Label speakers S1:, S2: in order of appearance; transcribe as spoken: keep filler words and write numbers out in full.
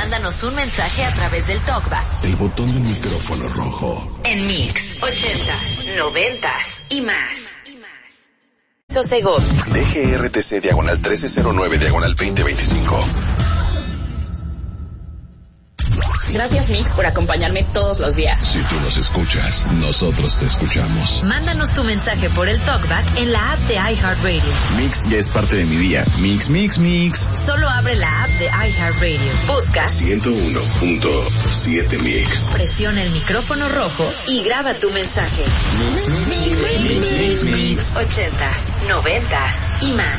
S1: Mándanos un mensaje a través del TalkBack.
S2: El botón del micrófono rojo.
S1: En Mix, ochentas, noventas y más. Sosegó.
S3: D G R T C diagonal trece cero nueve diagonal veinte veinticinco.
S4: Gracias, Mix, por acompañarme todos los días.
S2: Si tú nos escuchas, nosotros te escuchamos.
S1: Mándanos tu mensaje por el TalkBack en la app de iHeartRadio.
S5: Mix ya es parte de mi día. Mix, mix, mix.
S1: Solo abre la app de iHeartRadio. Busca
S3: ciento uno punto siete Mix.
S1: Presiona el micrófono rojo y graba tu mensaje.
S5: Mix, mix, mix, mix, mix, mix.
S1: Ochentas, noventas y más.